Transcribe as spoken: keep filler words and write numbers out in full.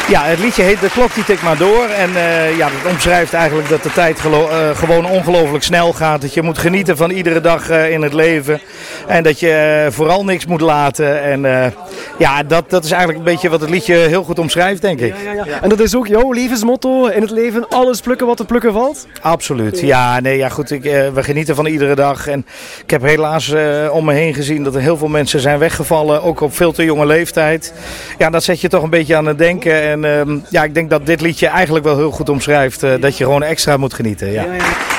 Ja, het liedje heet De Klok die tikt maar door. En uh, ja, dat omschrijft eigenlijk dat de tijd gelo- uh, gewoon ongelooflijk snel gaat. Dat je moet genieten van iedere dag uh, in het leven. En dat je uh, vooral niks moet laten. En uh, ja, dat, dat is eigenlijk een beetje wat het liedje heel goed omschrijft, denk ik. Ja, ja, ja. En dat is ook jouw levensmotto in het leven. Alles plukken wat te plukken valt? Absoluut. Ja, nee, ja goed. Ik, uh, we genieten van iedere dag. En ik heb helaas uh, om me heen gezien dat er heel veel mensen zijn weggevallen. Ook op veel te jonge leeftijd. Ja, dat zet je toch een beetje aan het denken. En uh, ja, ik denk dat dit liedje eigenlijk wel heel goed omschrijft uh, dat je gewoon extra moet genieten. Ja. Ja, ja.